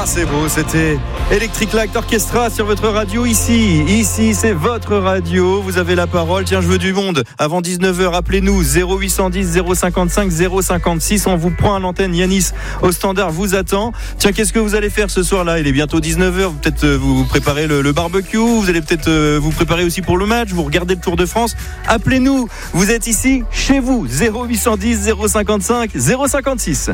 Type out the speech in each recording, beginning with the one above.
c'est beau, c'était Electric Light Orchestra sur votre radio ici, c'est votre radio, vous avez la parole. Tiens, je veux du monde. Avant 19h, appelez-nous 0810 055 056, on vous prend à l'antenne. Yanis au standard vous attend. Tiens, qu'est-ce que vous allez faire ce soir-là? Il est bientôt 19h, peut-être vous préparez le barbecue, vous allez peut-être vous préparer aussi pour le match, vous regardez le Tour de France. Appelez-nous, vous êtes ici, chez vous, 0810 055 056.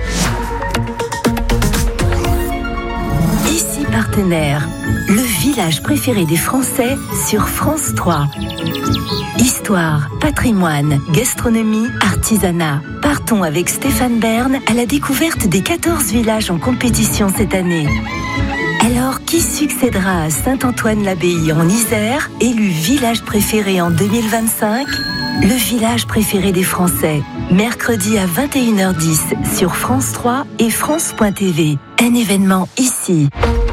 Partenaire, le village préféré des Français sur France 3. Histoire, patrimoine, gastronomie, artisanat. Partons avec Stéphane Bern à la découverte des 14 villages en compétition cette année. Alors, qui succédera à Saint-Antoine-l'Abbaye en Isère, élu village préféré en 2025 ? Le village préféré des Français, mercredi à 21h10 sur France 3 et France.tv. Un événement ici.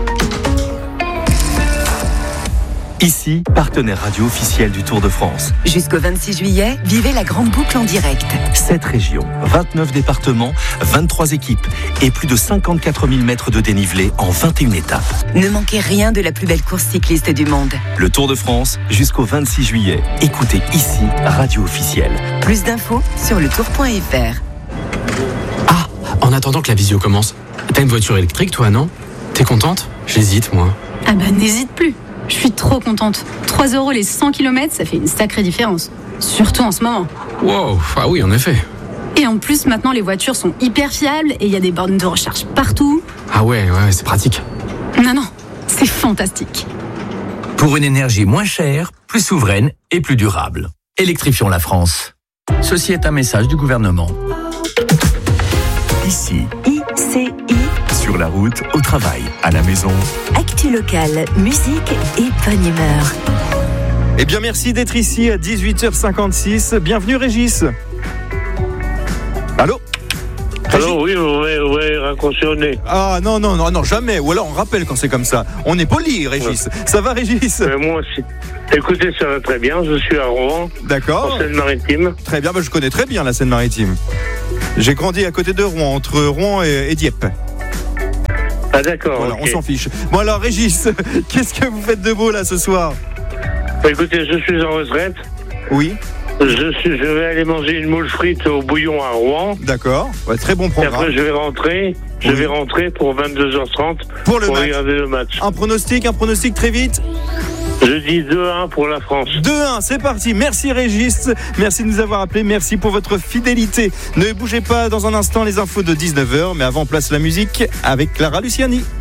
Ici, partenaire radio officiel du Tour de France. Jusqu'au 26 juillet, vivez la grande boucle en direct. 7 régions, 29 départements, 23 équipes et plus de 54 000 mètres de dénivelé en 21 étapes. Ne manquez rien de la plus belle course cycliste du monde. Le Tour de France, jusqu'au 26 juillet. Écoutez ici, radio officielle. Plus d'infos sur letour.fr. Ah, en attendant que la visio commence, t'as une voiture électrique toi, non? T'es contente? J'hésite, moi. Ah bah n'hésite plus. Je suis trop contente. 3 € les 100 km, ça fait une sacrée différence. Surtout en ce moment. Wow, ah oui, en effet. Et en plus, maintenant, les voitures sont hyper fiables et il y a des bornes de recharge partout. Ah ouais, c'est pratique. Non, c'est fantastique. Pour une énergie moins chère, plus souveraine et plus durable. Électrifions la France. Ceci est un message du gouvernement. Ici, ICI. sur la route, au travail, à la maison. Actu locale, musique et bonne humeur. Eh bien, merci d'être ici à 18h56. Bienvenue, Régis. Allô? Alors oui, ouais, raccrocher. Ah non, jamais. Ou alors on rappelle quand c'est comme ça. On est poli, Régis. Ouais. Ça va, Régis? Moi aussi. Écoutez, ça va très bien. Je suis à Rouen. D'accord. En Seine-Maritime. Très bien, je connais très bien la Seine-Maritime. J'ai grandi à côté de Rouen, entre Rouen et Dieppe. Ah d'accord. Voilà, okay. On s'en fiche. Bon alors, Régis, qu'est-ce que vous faites de beau là ce soir? Écoutez, je suis en retraite. Oui. Je vais aller manger une moule frite au bouillon à Rouen. D'accord, ouais, très bon programme. Et après je vais rentrer pour 22h30 pour regarder le match. Un pronostic très vite. Je dis 2-1 pour la France. 2-1, c'est parti. Merci Régis, merci de nous avoir appelés, merci pour votre fidélité. Ne bougez pas, dans un instant les infos de 19h, mais avant place la musique avec Clara Luciani.